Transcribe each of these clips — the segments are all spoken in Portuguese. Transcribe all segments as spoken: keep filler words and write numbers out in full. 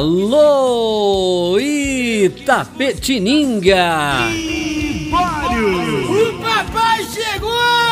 Alô, Itapetininga! Libório! O papai chegou!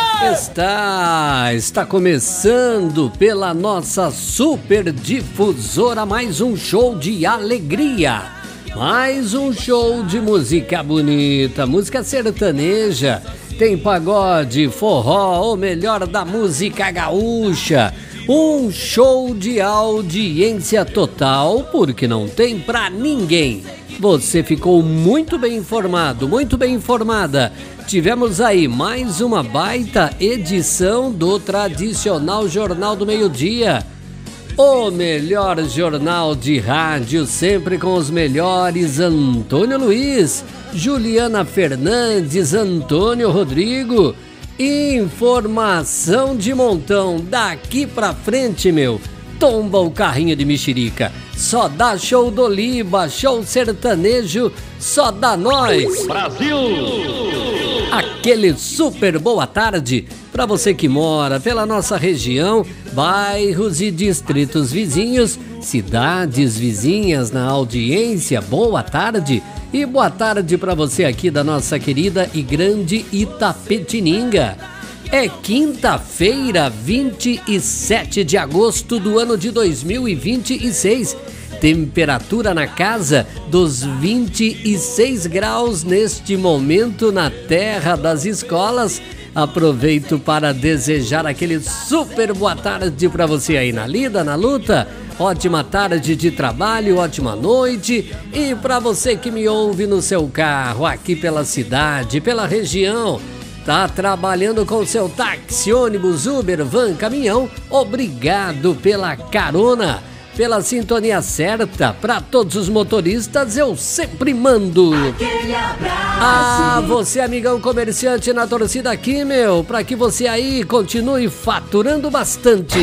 Está, está começando pela nossa super difusora mais um show de alegria, mais um show de música bonita, música sertaneja, tem pagode, forró, o melhor da música gaúcha. Um show de audiência total, porque não tem pra ninguém. Você ficou muito bem informado, muito bem informada. Tivemos aí mais uma baita edição do tradicional Jornal do Meio-Dia. O melhor jornal de rádio, sempre com os melhores. Antônio Luiz, Juliana Fernandes, Antônio Rodrigo. Informação de montão, daqui pra frente, meu, tomba o carrinho de mexerica. Só dá show do Liba, show sertanejo, só dá nós. Brasil! Aquele super boa tarde para você que mora pela nossa região, bairros e distritos vizinhos, cidades vizinhas na audiência, boa tarde. E boa tarde para você aqui da nossa querida e grande Itapetininga. É quinta-feira, vinte e sete de agosto do ano de dois mil e vinte e seis. Temperatura na casa dos vinte e seis graus neste momento na terra das escolas. Aproveito para desejar aquele super boa tarde para você aí na lida, na luta. Ótima tarde de trabalho, ótima noite. E para você que me ouve no seu carro, aqui pela cidade, pela região, tá trabalhando com seu táxi, ônibus, Uber, van, caminhão, obrigado pela carona, pela sintonia certa. Para todos os motoristas eu sempre mando aquele abraço. Ah, você amigão comerciante na torcida aqui, meu, para que você aí continue faturando bastante.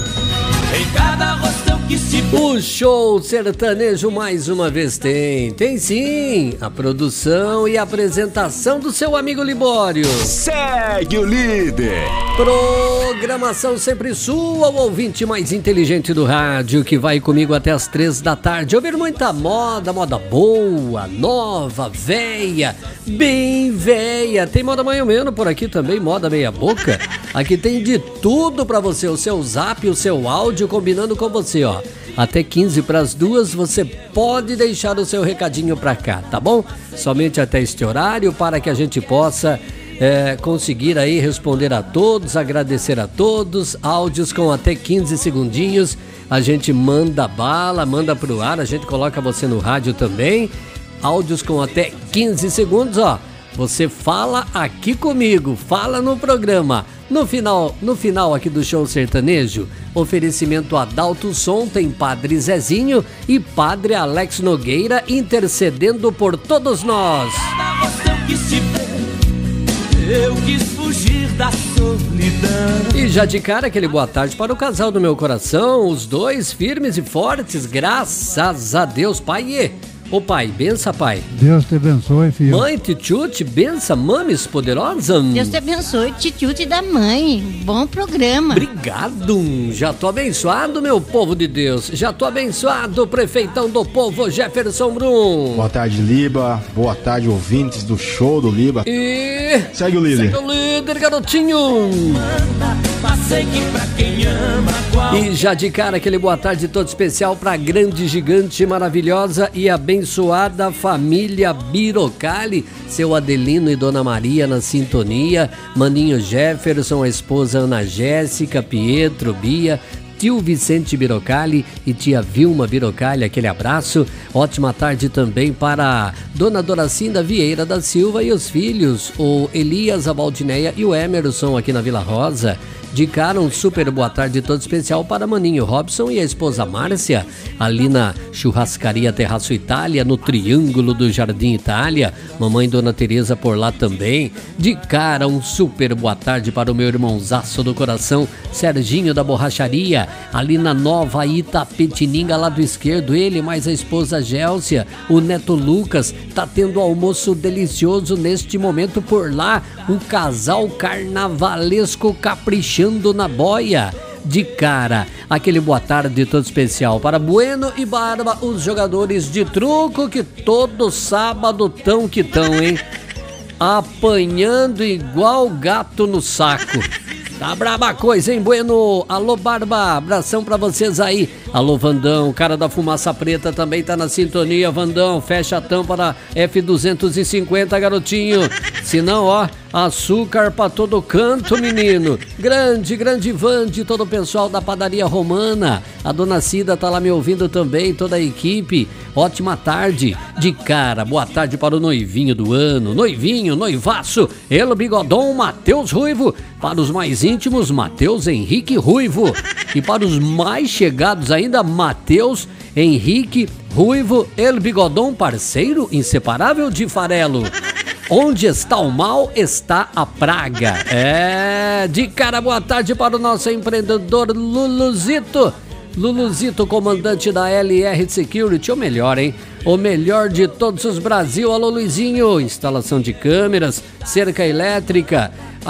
Em cada rostão que se... O show sertanejo mais uma vez tem, tem sim, a produção e a apresentação do seu amigo Libório. Segue o líder. Programação sempre sua, o ouvinte mais inteligente do rádio, que vai comigo até as três da tarde. Ouvir muita moda, moda boa, nova, véia, bem véia. Tem moda manhã por aqui também, moda meia boca. Aqui tem de tudo pra você, o seu zap, o seu áudio combinando com você, ó. Até quinze para as duas você pode deixar o seu recadinho pra cá, tá bom? Somente até este horário para que a gente possa é, conseguir aí responder a todos, agradecer a todos. Áudios com até quinze segundinhos, a gente manda bala, manda pro ar, a gente coloca você no rádio também. Áudios com até quinze segundos, ó. Você fala aqui comigo, fala no programa. No final, no final aqui do show sertanejo, oferecimento Adalto Som, tem Padre Zezinho e Padre Alex Nogueira intercedendo por todos nós. Eu quis fugir da solidão. E já de cara aquele boa tarde para o casal do meu coração, os dois firmes e fortes, graças a Deus, pai. Ô pai, bença pai. Deus te abençoe, filho. Mãe, tchutchute, bença, mames poderosa. Deus te abençoe, tchutchute da mãe. Bom programa. Obrigado, já tô abençoado, meu povo de Deus. Já tô abençoado, prefeitão do povo, Jefferson Brum. Boa tarde, Liba. Boa tarde, ouvintes do show do Liba. E... segue o líder. Segue o líder, garotinho. E já de cara aquele boa tarde todo especial pra grande, gigante, maravilhosa e abençoada família Birocali, seu Adelino e Dona Maria na sintonia, maninho Jefferson, a esposa Ana Jéssica, Pietro, Bia, tio Vicente Birocali e tia Vilma Birocali, aquele abraço. Ótima tarde também para Dona Doracinda Vieira da Silva e os filhos, o Elias, a Valdineia e o Emerson aqui na Vila Rosa. De cara, um super boa tarde todo especial para Maninho Robson e a esposa Márcia, ali na churrascaria Terraço Itália, no Triângulo do Jardim Itália. Mamãe Dona Tereza por lá também. De cara, um super boa tarde para o meu irmãozaço do coração, Serginho da Borracharia, ali na Nova Itapetininga, lado esquerdo. Ele mais a esposa Gélcia, o neto Lucas, tá tendo almoço delicioso neste momento por lá. Um casal carnavalesco caprichando na boia. de cara. Aquele boa tarde todo especial para Bueno e Barba, os jogadores de truco que todo sábado tão que tão, hein? Apanhando igual gato no saco. Tá braba a coisa, hein, Bueno? Alô, Barba, abração pra vocês aí. Alô, Vandão, cara da fumaça preta também tá na sintonia. Vandão, fecha a tampa da F duzentos e cinquenta, garotinho. Se não, ó, açúcar pra todo canto, menino. Grande, grande Vande, todo o pessoal da padaria romana. A dona Cida tá lá me ouvindo também, toda a equipe. Ótima tarde. De cara, boa tarde para o noivinho do ano. Noivinho, noivaço, Elo Bigodon, Matheus Ruivo. Para os mais íntimos, Matheus Henrique Ruivo. E para os mais chegados ainda, Matheus Henrique Ruivo, El Bigodon, parceiro inseparável de Farelo. Onde está o mal, está a praga. É, de cara, boa tarde para o nosso empreendedor Luluzito. Luluzito, comandante da L R Security, o melhor, hein? O melhor de todos os Brasil. Alô, Luizinho, instalação de câmeras, cerca elétrica,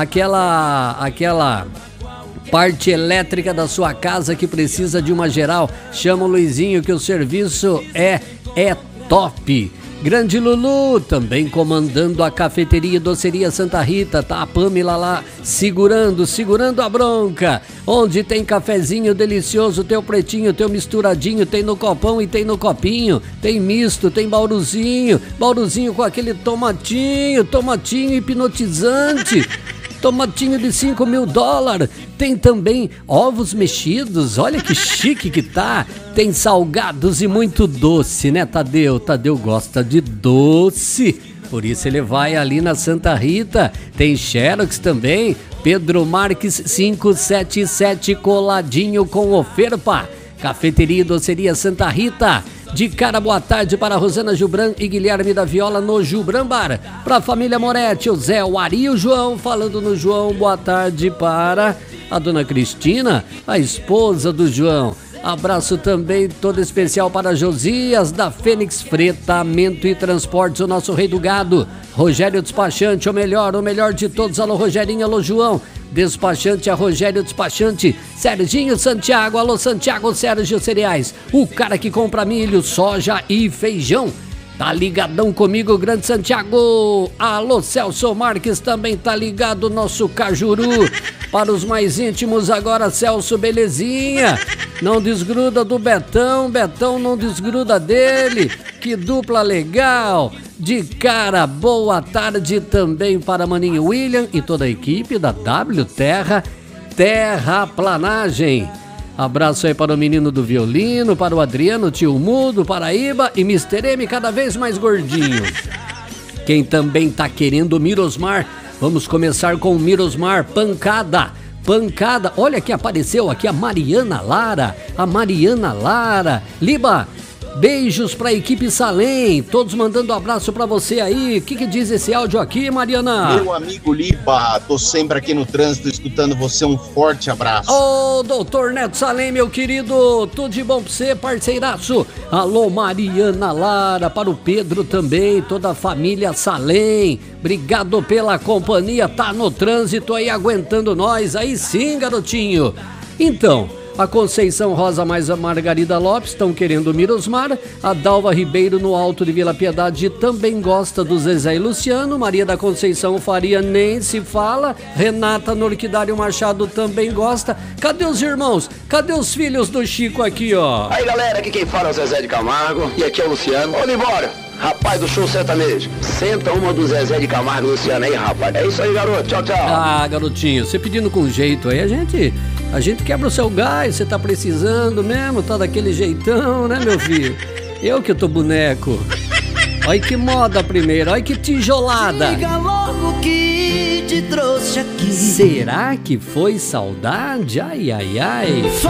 aquela, aquela parte elétrica da sua casa que precisa de uma geral. Chama o Luizinho que o serviço é, é top. Grande Lulu, também comandando a cafeteria e doceria Santa Rita, tá a Pamela lá segurando, segurando a bronca. Onde tem cafezinho delicioso, teu pretinho, teu misturadinho, tem no copão e tem no copinho, tem misto, tem bauruzinho, bauruzinho com aquele tomatinho, tomatinho hipnotizante. Tomatinho de cinco mil dólares, tem também ovos mexidos, olha que chique que tá, tem salgados e muito doce, né, Tadeu? Tadeu gosta de doce, por isso ele vai ali na Santa Rita. Tem Xerox também, Pedro Marques quinhentos e setenta e sete, coladinho com oferpa. Cafeteria e doceria Santa Rita. De cara, boa tarde para Rosana Gilbran e Guilherme da Viola no Gilbran Bar. Para a família Moretti, o Zé, o Ari e o João. Falando no João, boa tarde para a dona Cristina, a esposa do João. Abraço também todo especial para Josias da Fênix Fretamento e Transportes, o nosso rei do gado. Rogério Despachante, o melhor, o melhor de todos. Alô, Rogerinho, alô, João. Despachante a Rogério Despachante. Serginho Santiago, alô Santiago Sérgio Cereais, o cara que compra milho, soja e feijão. Tá ligadão comigo, grande Santiago. Alô Celso Marques também tá ligado, nosso Cajuru. Para os mais íntimos agora, Celso, belezinha. Não desgruda do Betão, Betão não desgruda dele. Que dupla legal. De cara, boa tarde também para Maninho William e toda a equipe da W Terra Terraplanagem. Abraço aí para o menino do violino, para o Adriano, tio Mudo, Paraíba e mister M cada vez mais gordinho. Quem também tá querendo o Mirosmar, vamos começar com o Mirosmar Pancada. Pancada, olha que apareceu aqui a Mariana Lara, a Mariana Lara. Liba, beijos pra equipe Salem, todos mandando um abraço pra você aí. O que que diz esse áudio aqui, Mariana? Meu amigo Liba, tô sempre aqui no trânsito escutando você, um forte abraço. Ô, doutor Neto Salem, meu querido, tudo de bom pra você, parceiraço. Alô, Mariana Lara, para o Pedro também, toda a família Salem. Obrigado pela companhia, tá no trânsito aí aguentando nós, aí sim, garotinho. Então, a Conceição Rosa mais a Margarida Lopes estão querendo o Mirosmar. A Dalva Ribeiro no Alto de Vila Piedade também gosta do Zezé e Luciano. Maria da Conceição Faria nem se fala. Renata Norquidário Machado também gosta. Cadê os irmãos? Cadê os filhos do Chico aqui, ó? Aí galera, aqui quem fala é o Zezé de Camargo e aqui é o Luciano. Ô Libório, rapaz do show sertanejo, senta uma do Zezé de Camargo e Luciano aí, rapaz. É isso aí, garoto. Tchau, tchau. Ah, garotinho, você pedindo com jeito aí, a gente... A gente quebra o seu gás, você tá precisando mesmo, tá daquele jeitão, né, meu filho? Eu que tô boneco. Olha que moda primeiro, olha que tijolada. Diga logo que te trouxe aqui. Será que foi saudade? Ai, ai, ai.